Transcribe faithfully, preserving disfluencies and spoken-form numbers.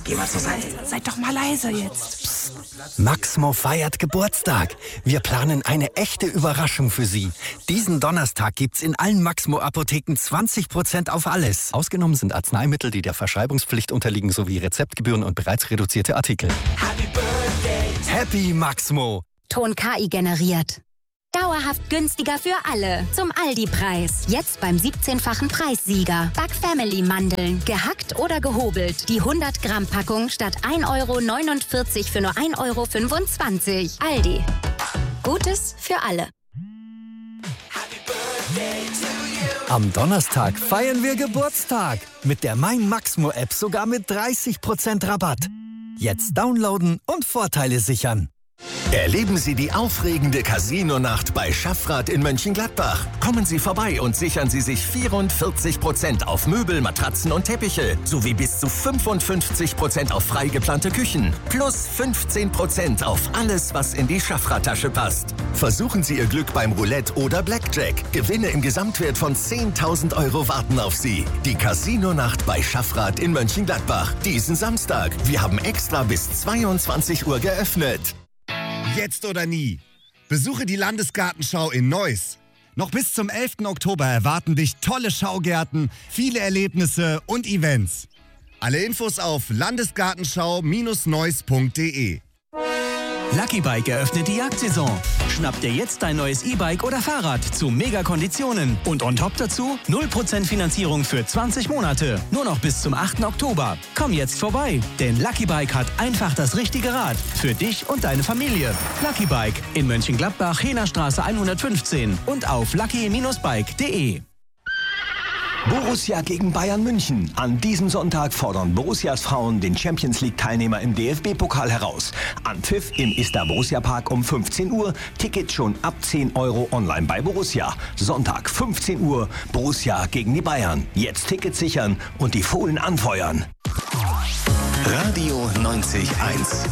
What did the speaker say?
Geh mal zur Seite. Seid doch mal leise jetzt. Psst. Maxmo feiert Geburtstag. Wir planen eine echte Überraschung für Sie. Diesen Donnerstag gibt's in allen Maxmo-Apotheken zwanzig Prozent auf alles. Ausgenommen sind Arzneimittel, die der Verschreibungspflicht unterliegen, sowie Rezeptgebühren und bereits reduzierte Artikel. Happy Birthday. Happy Maxmo. Ton K I generiert. Dauerhaft günstiger für alle. Zum Aldi-Preis. Jetzt beim siebzehnfachen Preissieger. Back Family Mandeln. Gehackt oder gehobelt. Die hundert Gramm Packung statt ein Euro neunundvierzig für nur ein Euro fünfundzwanzig. Aldi. Gutes für alle. Am Donnerstag feiern wir Geburtstag. Mit der Mein Maxmo-App sogar mit dreißig Prozent Rabatt. Jetzt downloaden und Vorteile sichern. Erleben Sie die aufregende Casino-Nacht bei Schaffrath in Mönchengladbach. Kommen Sie vorbei und sichern Sie sich vierundvierzig Prozent auf Möbel, Matratzen und Teppiche sowie bis zu fünfundfünfzig Prozent auf frei geplante Küchen. Plus fünfzehn Prozent auf alles, was in die Schaffrath-Tasche passt. Versuchen Sie Ihr Glück beim Roulette oder Blackjack. Gewinne im Gesamtwert von zehntausend Euro warten auf Sie. Die Casino-Nacht bei Schaffrath in Mönchengladbach. Diesen Samstag. Wir haben extra bis zweiundzwanzig Uhr geöffnet. Jetzt oder nie. Besuche die Landesgartenschau in Neuss. Noch bis zum elften Oktober erwarten dich tolle Schaugärten, viele Erlebnisse und Events. Alle Infos auf landesgartenschau Bindestrich neuss punkt de. Lucky Bike eröffnet die Jagdsaison. Schnapp dir jetzt dein neues E-Bike oder Fahrrad zu Mega-Konditionen. Und on top dazu null Prozent Finanzierung für zwanzig Monate. Nur noch bis zum achten Oktober. Komm jetzt vorbei, denn Lucky Bike hat einfach das richtige Rad. Für dich und deine Familie. Lucky Bike in Mönchengladbach, Hehnerstraße hundertfünfzehn und auf lucky Bindestrich bike punkt de. Borussia gegen Bayern München. An diesem Sonntag fordern Borussias Frauen den Champions-League-Teilnehmer im D F B-Pokal heraus. Anpfiff im Istar Borussia Park um fünfzehn Uhr. Ticket schon ab zehn Euro online bei Borussia. Sonntag fünfzehn Uhr. Borussia gegen die Bayern. Jetzt Tickets sichern und die Fohlen anfeuern. Radio neunzig Komma eins